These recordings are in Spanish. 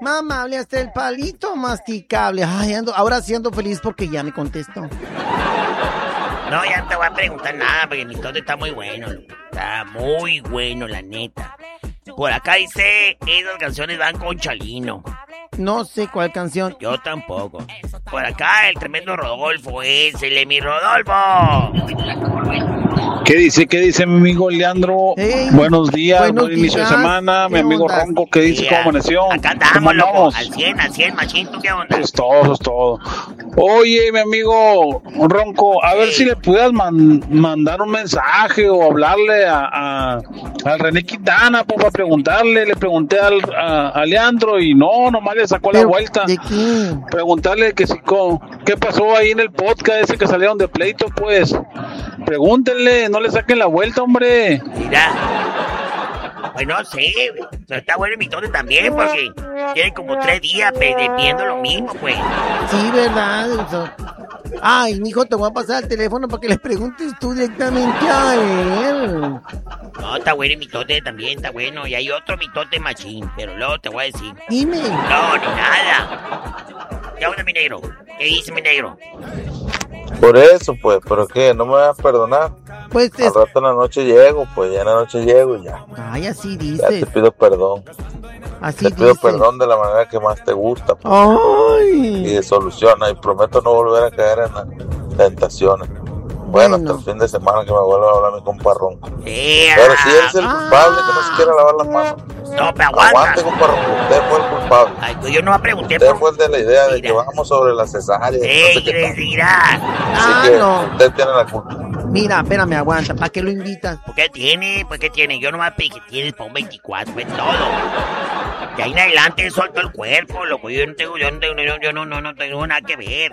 Mamá, hable hasta el palito masticable. Ay, ahora sí ando feliz porque ya me contestó. No, ya no te voy a preguntar nada porque mi mitote está muy bueno, loco. Está muy bueno, la neta. Por acá dice, esas canciones van con Chalino. No sé cuál canción. Yo tampoco. Por acá el tremendo Rodolfo, ese, mi Rodolfo. ¿Qué dice mi amigo Leandro? Hey, buenos días, buen inicio de días. semana. Mi amigo onda? Ronco, ¿qué dice? ¿Cómo amaneció? Acá ¿Cómo andamos, loco. Al 100, machín, ¿tú qué onda? Pues todo, es todo. Oye, mi amigo Ronco, a ver si le pudieras mandar un mensaje o hablarle al René Quintana, pues, para preguntarle. Le pregunté a Leandro y nomás le sacó la vuelta. ¿De qué? Preguntarle que si qué pasó ahí en el podcast ese que salieron de pleito, pues. Pregúntenle, no le saquen la vuelta, hombre. Mira, pues no sé, pero está bueno el mitote también porque tiene como 3 días viendo lo mismo, pues. Sí, ¿verdad? Ay, mijo, te voy a pasar el teléfono para que le preguntes tú directamente a él. No, está bueno el mitote también, está bueno. Y hay otro mitote machín, pero luego te voy a decir. Dime. No, ni nada. ¿Qué onda, mi negro? ¿Qué dice mi negro? Por eso, pues, ¿pero qué? ¿No me vas a perdonar? Pues Al rato en la noche llego, pues, ya en la noche llego y ya. Ay, así Ya dices. te pido perdón. Así Te pido dices. perdón de la manera que más te gusta, pues, Ay. y de soluciona, y prometo no volver a caer en las tentaciones. Bueno, hasta el fin de semana que me vuelva a hablar mi compa Ronco. Pero si él es el culpable, que no se quiera lavar las manos. No, pero aguanta. Aguante, compa Ronco, usted fue el culpable. Ay, pues yo no me pregunté Usted fue el de la idea de que bajamos sobre la cesárea. Sí, mira. Así que usted tiene la culpa. Mira, espérame, aguanta. ¿Para qué lo invitas? ¿Por qué tiene? ¿Por qué tiene? Yo nomás pedí que tienes para un 24, es todo. De ahí en adelante soltó el cuerpo, loco. Yo no tengo nada que ver.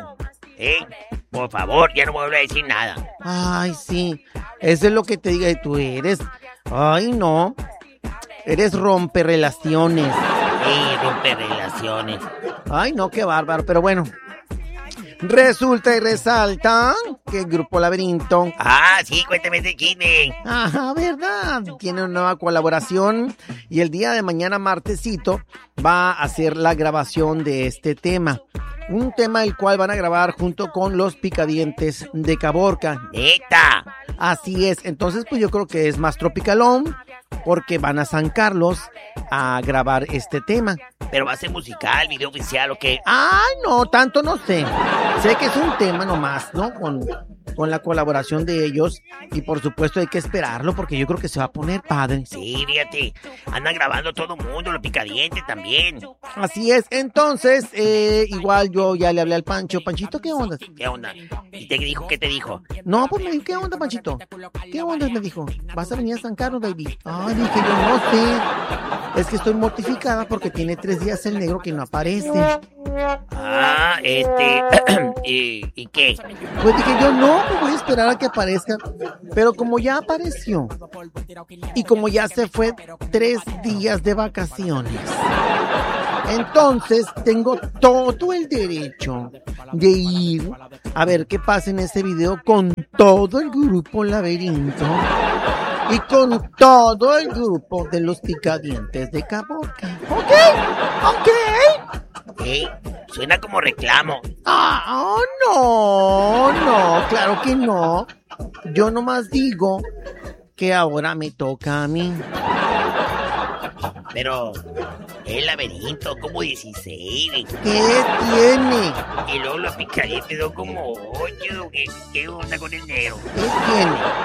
Por favor, ya no me vuelvo a decir nada. Ay, sí. Eso es lo que te diga y tú eres. Ay, no. Eres romperrelaciones. Sí, romperrelaciones. Ay, no, qué bárbaro. Pero bueno. Resulta y resalta que el Grupo Laberinto... Ah, sí, cuéntame ese chisme. Ajá, ¿verdad? Tiene una nueva colaboración y el día de mañana, martesito, va a hacer la grabación de este tema. Un tema el cual van a grabar junto con los Picadientes de Caborca. ¡Neta! Así es. Entonces, pues yo creo que es más tropicalón porque van a San Carlos a grabar este tema. ¿Pero va a ser musical, video oficial o qué? Ay, no, tanto no sé. Sé que es un tema nomás, ¿no? Con la colaboración de ellos. Y por supuesto hay que esperarlo porque yo creo que se va a poner padre. Sí, fíjate. Andan grabando todo el mundo, los Picadientes también. Así es. Entonces, igual yo ya le hablé al Pancho. Panchito, ¿qué onda? ¿Qué onda? ¿Y te dijo? ¿Qué te dijo? No, pues me dijo, ¿qué onda, Panchito? ¿Qué onda? Me dijo, ¿vas a venir a San Carlos, baby? Ay, dije yo, no sé. Es que estoy mortificada porque tiene 3 días el negro que no aparece. Ah, ¿y qué? Pues dije yo, no, pues voy a esperar a que aparezca. Pero como ya apareció y como ya se fue 3 días de vacaciones, entonces tengo todo el derecho de ir a ver qué pasa en ese video con todo el Grupo Laberinto y con todo el grupo de los Picadientes de Caborca. ¿Ok? Suena como reclamo. Ah, no, claro que no. Yo nomás digo que ahora me toca a mí. Pero el laberinto como 16. ¿Qué tiene? Y luego los Picadientes son como 8. ¿Qué onda con el negro? ¿Qué tiene?